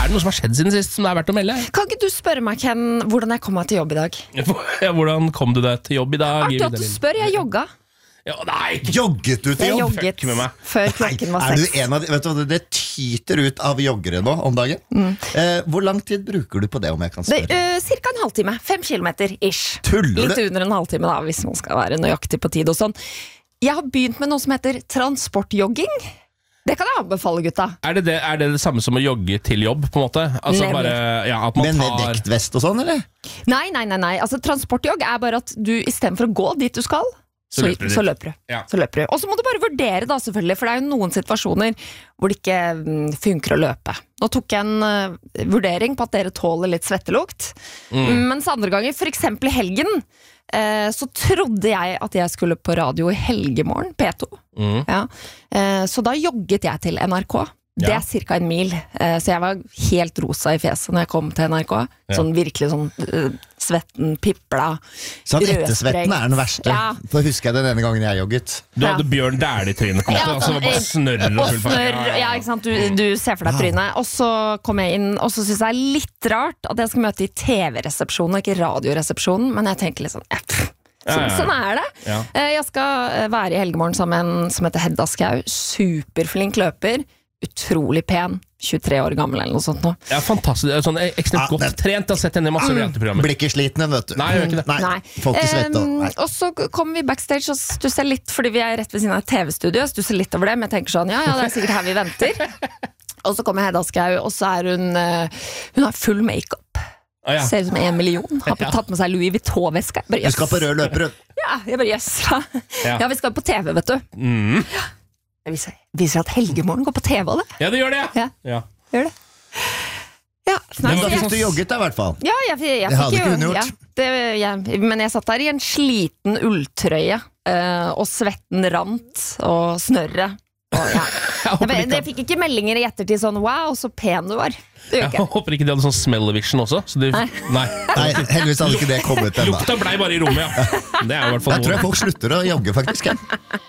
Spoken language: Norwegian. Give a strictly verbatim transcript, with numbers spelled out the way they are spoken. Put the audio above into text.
det noe som har skjedd siden sist som det er verdt å melde? Kan ikke du spørre meg, Ken, hvordan jeg kom meg til jobb i dag? Ja, hvordan kom du deg til jobb i dag? Artig at du spør, jeg jogga. Ja, nei, Jogget du til Jeg jobb? jogget Fuck med meg. før klokken var Er du seks. en av de, vet du hva, det tyter ut av joggere nå om dagen. Mm. eh, Hvor lang tid bruker du på det, om jeg kan Det spørre? er uh, cirka en halvtime, fem kilometer ish. Tuller Litt du? under en halvtime da, hvis man skal være nøyaktig på tid og sånn. Jeg har begynt med noe som heter transportjogging. Det kan jeg anbefale, gutta. Er det det, er det det samme som å jogge til jobb, på en måte? Altså Nemlig. bare, ja, at man Men med tar vektvest og sånn, eller? Nei, nei, nei, nei. Altså, transportjogg er bare at du i stedet for å gå dit du skal, Så så, løper du så dit. løper du. Ja. Så løper du. Og så må du bare vurdere, da, selvfølgelig, for det er jo noen situasjoner hvor det ikke mm, funker å løpe. Nå tok jeg en uh, vurdering på at dere tåler litt svettelukt, Mm. mens andre ganger, for eksempel i helgen, eh, så trodde jeg at jeg skulle på radio i Helgemorgen, P to. Mm. Ja. Eh, så da jogget jeg til N R K. Det Ja. er cirka en mil, eh, så jeg var helt rosa i fjeset når jeg kom til N R K. Ja. Sånn virkelig sånn uh, svetten pipla. Sånn Rødsprengt. ettersvetten er den verste. Ja. For husker jeg den ene gangen jeg jogget. Du Ja. hadde Bjørn Dæhlie i trynet, på en måte. Ja, Altså, sånn, bare snørr og Og full fart. snørr, ja, ikke sant? Du, du ser for deg Wow. trynet. Og så kom jeg inn, og så synes jeg det er litt rart at jeg skal møte i T V-resepsjonen og ikke radioresepsjonen, men jeg tenker litt sånn, eh, pff, Ja, så, ja, ja. sånn er det. Ja. Eh, Jeg skal eh, være i Helgemorgen sammen med en som heter Hedda Skau, superflink løper, utrolig pen, tjuetre år gammel eller noe sånt nå. Ja, fantastisk. Det er Sånn ekstremt Ja, godt det- trent. Jeg har sett henne i masse reality-programmer. Blir ikke sliten, vet du. Nei, jeg gjør ikke det. Nei, Nei. Får ikke svette. Em, Nei. og så kommer vi backstage og stusser litt, fordi vi er rett ved siden av et T V-studio, stusser litt over det, men jeg tenker sånn, ja, ja, det er sikkert her vi venter. Og så kommer Hedda Skau, og så er hun eh, Hun har full makeup. Ah, ja. Ser ut som en million. Har Ja. tatt med seg Louis Vuitton-veska. Jeg bare, Du skal på jøss. rød løper. du. Ja, jeg bare jøss. Ja. Ja. ja, vi skal på T V, vet du. Mm. Det viser, viser at Helgemorgen går på T V, og det. Ja, det gjør det, ja. Ja. ja. Gjør det. Ja, nei, Det så var Da jeg- fikk du jogget deg, i hvert fall. Ja, jeg, jeg, jeg Det fikk hadde jo ikke hun gjort. ja, det, jeg, Men jeg satt der i en sliten ulltrøye, eh, og svetten rant, og snørret. Og, ja. Jeg håper jeg, ikke, jeg fikk ikke meldinger i ettertid sånn 'wow, så pen du var'. Det gjør jeg ikke jeg. håper ikke de hadde sånn smell-vision også. Så de, nei. Nei. Nei, heldigvis hadde ikke det kommet ennå. Lukta blei bare i rommet, ja. Det er jo i hvert fall Jeg tror noe. jeg folk slutter å jogge, faktisk. Ja.